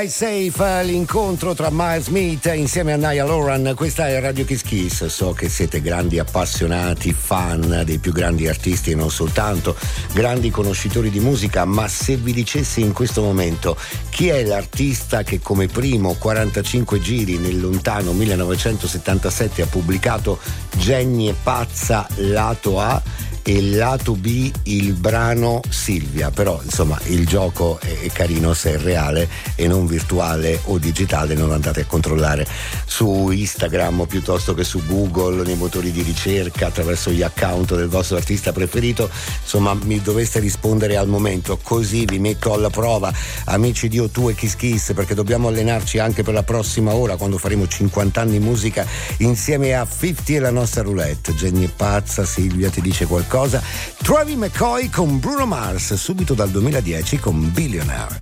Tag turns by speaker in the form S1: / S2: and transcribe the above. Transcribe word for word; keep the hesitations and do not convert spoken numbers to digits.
S1: Safe, l'incontro tra Miles Smith insieme a Niall Horan. Questa è Radio Kiss Kiss. So che siete grandi appassionati, fan dei più grandi artisti e non soltanto, grandi conoscitori di musica, ma se vi dicessi in questo momento chi è l'artista che come primo quarantacinque giri nel lontano millenovecentosettantasette ha pubblicato Jenny è pazza lato A e lato B il brano Silvia, però insomma il gioco è carino se è reale e non virtuale o digitale. Non andate a controllare su Instagram o piuttosto che su Google, nei motori di ricerca, attraverso gli account del vostro artista preferito. Insomma, mi doveste rispondere al momento, così vi metto alla prova, amici di O due e Kiss Kiss, perché dobbiamo allenarci anche per la prossima ora, quando faremo cinquanta anni musica insieme a cinquanta e la nostra roulette. Jenny è pazza, Silvia ti dice qualcosa. Travie McCoy con Bruno Mars, subito dal duemiladieci con Billionaire.